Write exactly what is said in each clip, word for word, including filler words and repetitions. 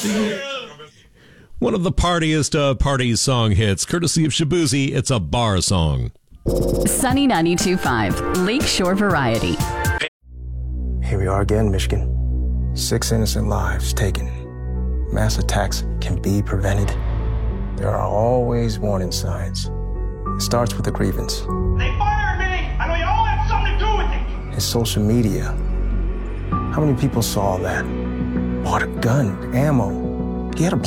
One of the partiest of party song hits, courtesy of Shabuzi. It's a bar song. Sunny ninety-two point five, Lakeshore Variety. Here we are again, Michigan. Six innocent lives taken. Mass attacks can be prevented. There are always warning signs. It starts with a grievance. They fired me! I know you all have something to do with it! It's social media. How many people saw that? Bought a gun, ammo. He had a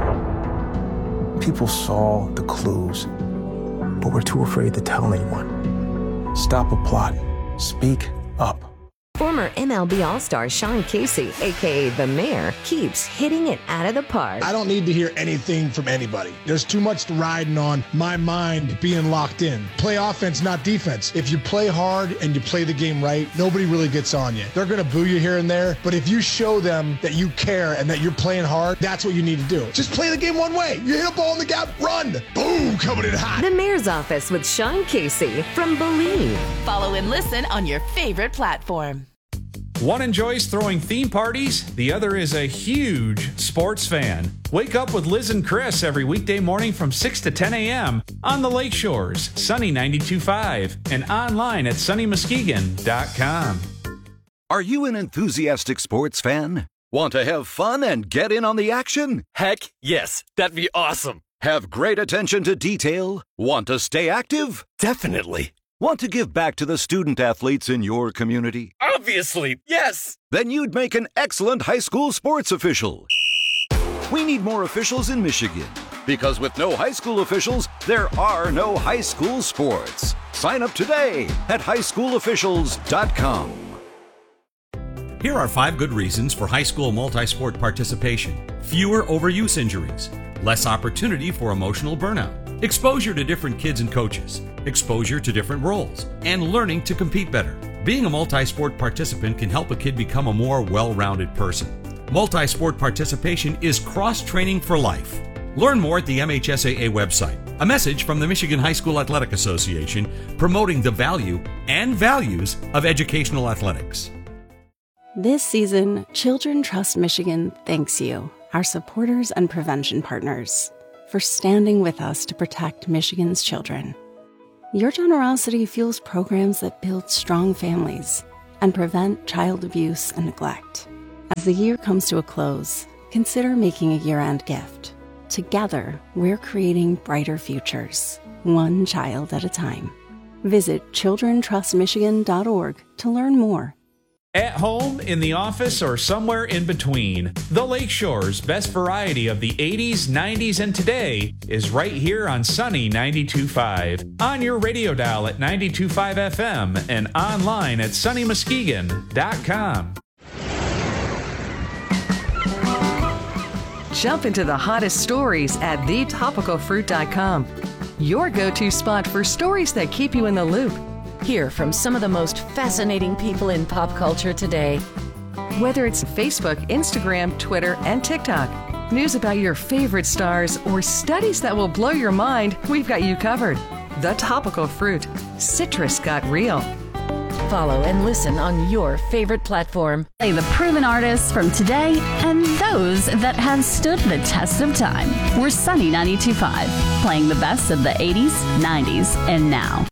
plan. People saw the clues, but were too afraid to tell anyone. Stop a plot. Speak up. Former M L B All-Star Sean Casey, a k a. The Mayor, keeps hitting it out of the park. I don't need to hear anything from anybody. There's too much riding on my mind being locked in. Play offense, not defense. If you play hard and you play the game right, nobody really gets on you. They're going to boo you here and there, but if you show them that you care and that you're playing hard, that's what you need to do. Just play the game one way. You hit a ball in the gap, run. Boom, coming in hot. The Mayor's Office with Sean Casey from Believe. Follow and listen on your favorite platform. One enjoys throwing theme parties, the other is a huge sports fan. Wake up with Liz and Chris every weekday morning from six to ten a.m. on the Lake Shores, Sunny ninety-two point five, and online at sunny muskegon dot com. Are you an enthusiastic sports fan? Want to have fun and get in on the action? Heck, yes, that'd be awesome. Have great attention to detail? Want to stay active? Definitely. Want to give back to the student athletes in your community? Obviously, yes! Then you'd make an excellent high school sports official. We need more officials in Michigan, because with no high school officials, there are no high school sports. Sign up today at high school officials dot com. Here are five good reasons for high school multi-sport participation. Fewer overuse injuries, less opportunity for emotional burnout, exposure to different kids and coaches, exposure to different roles, and learning to compete better. Being a multi-sport participant can help a kid become a more well-rounded person. Multi-sport participation is cross-training for life. Learn more at the M H S A A website. A message from the Michigan High School Athletic Association promoting the value and values of educational athletics. This season, Children Trust Michigan thanks you, our supporters and prevention partners, for standing with us to protect Michigan's children. Your generosity fuels programs that build strong families and prevent child abuse and neglect. As the year comes to a close, consider making a year-end gift. Together, we're creating brighter futures, one child at a time. Visit children trust michigan dot org to learn more. At home, in the office, or somewhere in between, the Lake Shore's best variety of the eighties, nineties, and today is right here on Sunny ninety-two point five, on your radio dial at ninety-two point five F M, and online at sunny muskegon dot com. Jump into the hottest stories at the topical fruit dot com, your go-to spot for stories that keep you in the loop. Hear from some of the most fascinating people in pop culture today. Whether it's Facebook, Instagram, Twitter, and TikTok, news about your favorite stars, or studies that will blow your mind, we've got you covered. The Topical Fruit. Citrus got real. Follow and listen on your favorite platform. Play the proven artists from today and those that have stood the test of time. We're Sunny ninety-two point five, playing the best of the eighties, nineties, and now.